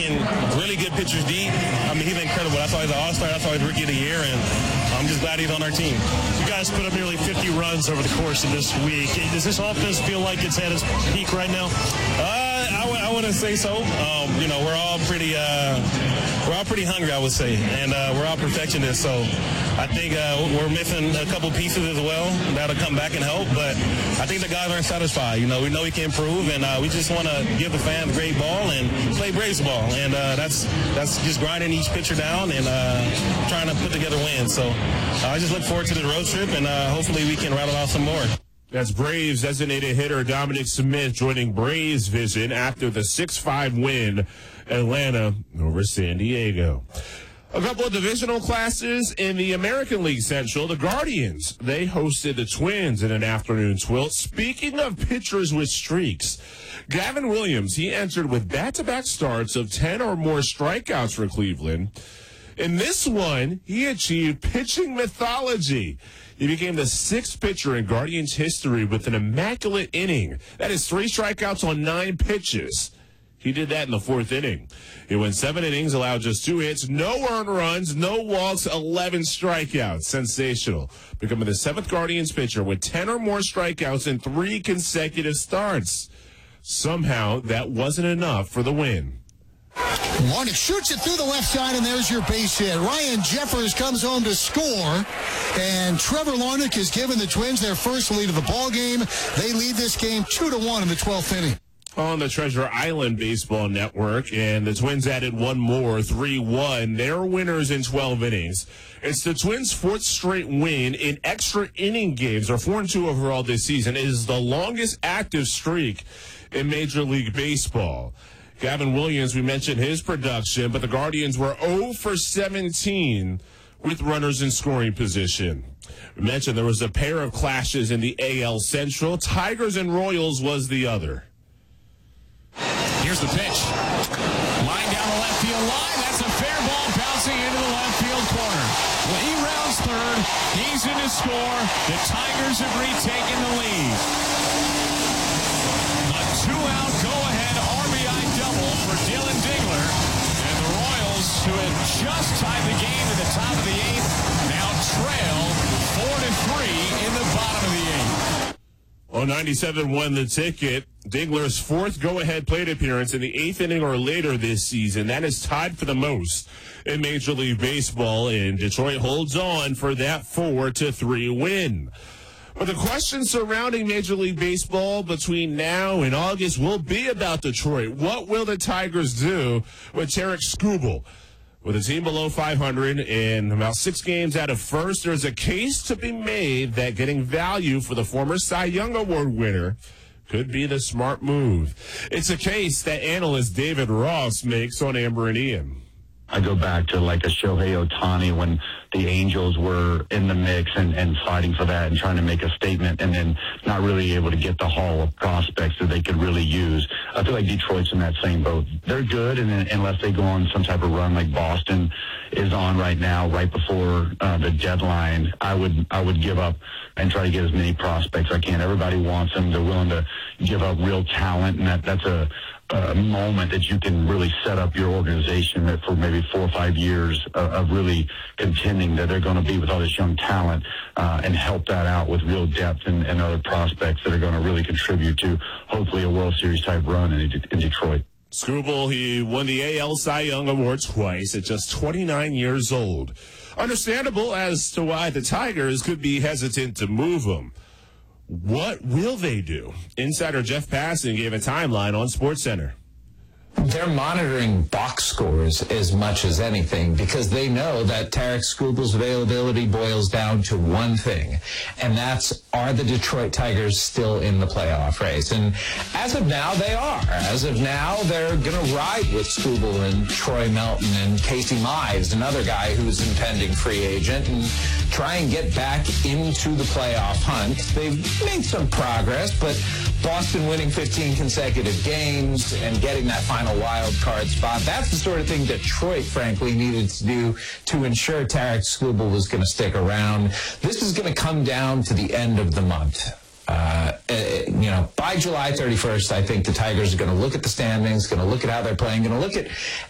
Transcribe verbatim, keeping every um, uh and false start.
taking really good pitchers deep. I mean, he's been incredible. That's why he's an all-star. That's why he's rookie of the year, and I'm just glad he's on our team. You guys put up nearly fifty runs over the course of this week. Does this offense feel like it's at its peak right now? Uh, I, w- I wouldn't say so. Um, you know, we're all pretty uh, we're all pretty hungry, I would say, and uh, we're all perfectionists. So I think uh, we're missing a couple pieces as well that'll come back and help. But I think the guys aren't satisfied. You know, we know we can improve, and uh, we just want to give the fans great ball and play Braves ball. And uh, that's that's just grinding each pitcher down and uh, trying to put together wins. So uh, I just look forward to the road trip, and uh, hopefully we can rattle out some more. That's Braves designated hitter Dominic Smith joining Braves Vision after the six five win, Atlanta over San Diego. A couple of divisional classes in the American League Central. The Guardians, they hosted the Twins in an afternoon twilt. Speaking of pitchers with streaks, Gavin Williams, he entered with back-to-back starts of ten or more strikeouts for Cleveland. In this one, he achieved pitching mythology. He became the sixth pitcher in Guardians history with an immaculate inning. That is three strikeouts on nine pitches. He did that in the fourth inning. He went seven innings, allowed just two hits, no earned runs, no walks, eleven strikeouts. Sensational. Becoming the seventh Guardians pitcher with ten or more strikeouts in three consecutive starts. Somehow, that wasn't enough for the win. Larnach shoots it through the left side, and there's your base hit. Ryan Jeffers comes home to score, and Trevor Larnach has given the Twins their first lead of the ball game. They lead this game two to one in the twelfth inning. On the Treasure Island Baseball Network, and the Twins added one more, three one. They're winners in twelve innings. It's the Twins' fourth straight win in extra inning games, or four and two overall this season. It is the longest active streak in Major League Baseball. Gavin Williams, we mentioned his production, but the Guardians were oh for seventeen with runners in scoring position. We mentioned there was a pair of clashes in the A L Central. Tigers and Royals was the other. Here's the pitch. Line down the left field line. That's a fair ball bouncing into the left field corner. When he rounds third, he's in to score. The Tigers have retaken the lead. A two-out go-ahead R B I double for Dylan Digler. And the Royals, who had just tied the game at the top of the eighth, now trail four to three in the bottom of the eighth. Well, ninety-seven won the ticket. Digler's fourth go-ahead plate appearance in the eighth inning or later this season. That is tied for the most in Major League Baseball, and Detroit holds on for that four to three win. But the question surrounding Major League Baseball between now and August will be about Detroit. What will the Tigers do with Tarik Skubal? With a team below five hundred and about six games out of first, there's a case to be made that getting value for the former Cy Young Award winner could be the smart move. It's a case that analyst David Ross makes on Amber and Ian. I go back to like a Shohei Ohtani when the Angels were in the mix and, and fighting for that and trying to make a statement and then not really able to get the haul of prospects that they could really use. I feel like Detroit's in that same boat. They're good, and then, unless they go on some type of run like Boston is on right now, right before uh, the deadline, I would I would give up and try to get as many prospects as I can. Everybody wants them. They're willing to give up real talent, and that, that's a a moment that you can really set up your organization that for maybe four or five years of, of really contending that they're going to be with all this young talent uh, and help that out with real depth and, and other prospects that are going to really contribute to hopefully a World Series type run in, in Detroit. Skubal, he won the A L Cy Young Award twice at just twenty-nine years old. Understandable as to why the Tigers could be hesitant to move him. What will they do? Insider Jeff Passan gave a timeline on SportsCenter. They're monitoring box scores as much as anything because they know that Tarik Skubal's availability boils down to one thing, and that's, are the Detroit Tigers still in the playoff race? And as of now, they are. As of now, they're going to ride with Skubal and Troy Melton and Casey Mize, another guy who's impending free agent, and try and get back into the playoff hunt. They've made some progress, but Boston winning fifteen consecutive games and getting that final wild card spot, that's the sort of thing Detroit, frankly, needed to do to ensure Tarik Skubal was going to stick around. This is going to come down to the end of the month. Uh, you know, by July thirty-first, I think the Tigers are going to look at the standings, going to look at how they're playing, going to look at